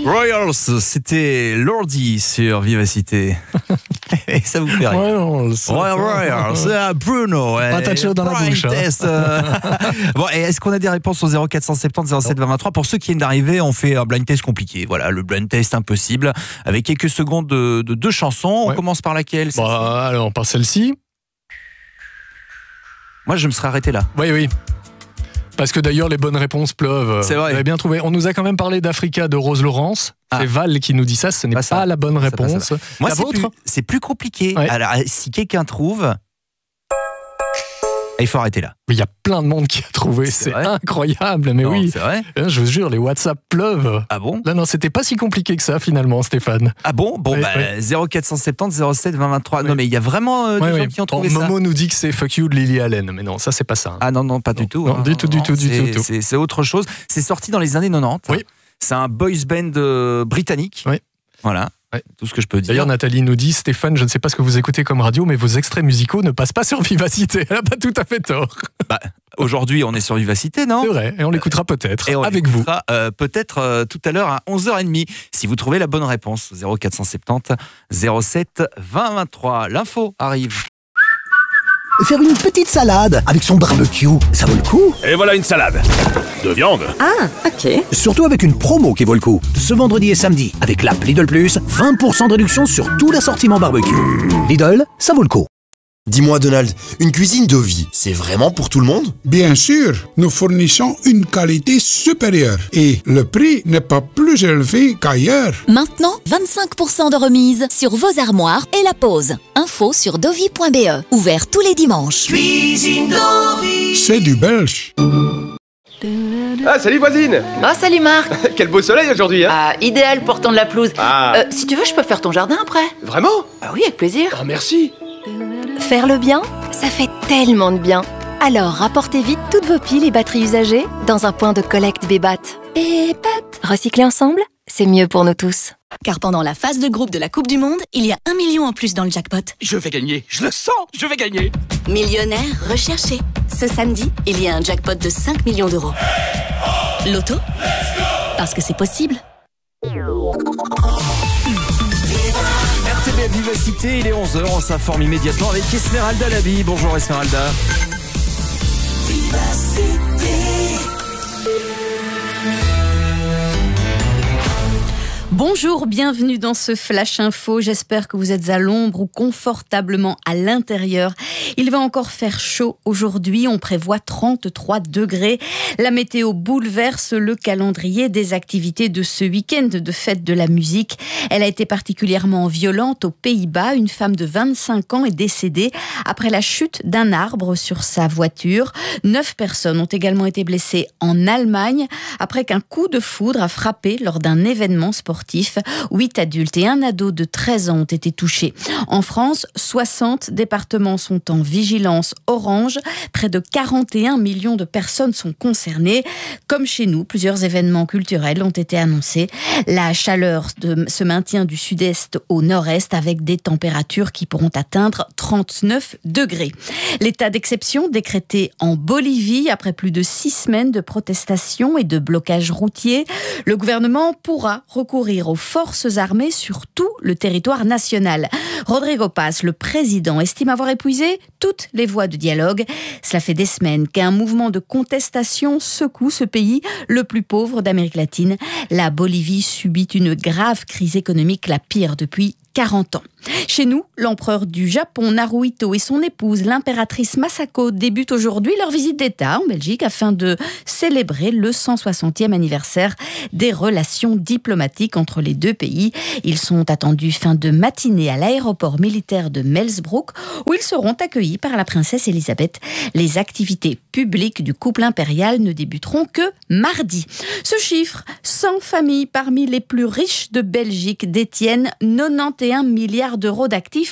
Royals, c'était Lordi sur Vivacité. Et ça vous fait rire. Royals, c'est Bruno. Patatcho dans la bouche. Bon, et est-ce qu'on a des réponses au 0470 07 20 23? Pour ceux qui viennent d'arriver, on fait un blind test compliqué. Voilà, le blind test impossible, avec quelques secondes de deux chansons. On commence par laquelle? Alors, par celle-ci. Moi, je me serais arrêté là. Oui. Parce que d'ailleurs, les bonnes réponses pleuvent. C'est vrai. Vous avez bien trouvé. On nous a quand même parlé d'Africa de Rose Laurence. C'est Val qui nous dit ça. Ce n'est pas la bonne réponse. Moi, la vôtre, c'est plus compliqué. Ouais. Alors, si quelqu'un trouve, il faut arrêter là. il y a plein de monde qui a trouvé. C'est incroyable. Mais non, oui. C'est vrai. Je vous jure, les WhatsApp pleuvent. Ah bon? Non, c'était pas si compliqué que ça finalement, Stéphane. Ah bon? Bon, 0470 07 20 23. Non, mais il y a vraiment des gens qui ont trouvé ça. Momo nous dit que c'est Fuck You de Lily Allen. Mais non, ça, c'est pas ça. Ah non, pas du tout. Non, du tout. C'est autre chose. C'est sorti dans les années 90. Oui. C'est un boys band britannique. Oui. Voilà. Ouais. Tout ce que je peux dire. D'ailleurs, Nathalie nous dit, Stéphane, je ne sais pas ce que vous écoutez comme radio, mais vos extraits musicaux ne passent pas sur Vivacité. Elle n'a pas tout à fait tort. Aujourd'hui, on est sur Vivacité, non? C'est vrai, et on l'écoutera peut-être avec vous. Peut-être tout à l'heure à 11h30, si vous trouvez la bonne réponse. 0470 07 20 23. L'info arrive. Faire une petite salade avec son barbecue, ça vaut le coup. Et voilà une salade de viande. Ah, ok. Surtout avec une promo qui vaut le coup. Ce vendredi et samedi, avec l'app Lidl Plus, 20% de réduction sur tout l'assortiment barbecue. Lidl, ça vaut le coup. Dis-moi Donald, une cuisine de vie, c'est vraiment pour tout le monde? Bien sûr, nous fournissons une qualité supérieure et le prix n'est pas plus élevé qu'ailleurs. Maintenant, 25% de remise sur vos armoires et la pose. Info sur dovi.be. Ouvert tous les dimanches. Cuisine Dovi. C'est du belge. Ah, salut voisine. Ah, salut Marc. Quel beau soleil aujourd'hui, hein. Ah, idéal pour tondre la pelouse. Si tu veux, je peux faire ton jardin après. Vraiment? Ah oui, avec plaisir. Ah, merci. Faire le bien, ça fait tellement de bien. Alors, rapportez vite toutes vos piles et batteries usagées dans un point de collecte Bébat. Bébat. Recycler ensemble, c'est mieux pour nous tous. Car pendant la phase de groupe de la Coupe du Monde, il y a 1 million en plus dans le jackpot. Je vais gagner, je le sens, je vais gagner. Millionnaire recherché. Ce samedi, il y a un jackpot de 5 millions d'euros. Loto? Parce que c'est possible. RTB Vivacité, il est 11h, on s'informe immédiatement avec Esmeralda Labi. Bonjour Esmeralda. Bonjour, bienvenue dans ce Flash Info. J'espère que vous êtes à l'ombre ou confortablement à l'intérieur. Il va encore faire chaud aujourd'hui. On prévoit 33 degrés. La météo bouleverse le calendrier des activités de ce week-end de fête de la musique. Elle a été particulièrement violente aux Pays-Bas. Une femme de 25 ans est décédée après la chute d'un arbre sur sa voiture. 9 personnes ont également été blessées en Allemagne après qu'un coup de foudre a frappé lors d'un événement sportif. 8 adultes et un ado de 13 ans ont été touchés. En France, 60 départements sont en vigilance orange. Près de 41 millions de personnes sont concernées. Comme chez nous, plusieurs événements culturels ont été annoncés. La chaleur se maintient du sud-est au nord-est avec des températures qui pourront atteindre 39 degrés. L'état d'exception décrété en Bolivie après plus de 6 semaines de protestations et de blocages routiers. Le gouvernement pourra recourir aux forces armées sur tout le territoire national. Rodrigo Paz, le président, estime avoir épuisé toutes les voies de dialogue. Cela fait des semaines qu'un mouvement de contestation secoue ce pays, le plus pauvre d'Amérique latine. La Bolivie subit une grave crise économique, la pire depuis 40 ans. Chez nous, l'empereur du Japon, Naruhito, et son épouse, l'impératrice Masako, débutent aujourd'hui leur visite d'État en Belgique afin de célébrer le 160e anniversaire des relations diplomatiques entre les deux pays. Ils sont attendus fin de matinée à l'aéroport militaire de Melsbroek, où ils seront accueillis par la princesse Elisabeth. Les activités publiques du couple impérial ne débuteront que mardi. Ce chiffre, 100 familles parmi les plus riches de Belgique détiennent 91 milliards d'euros d'actifs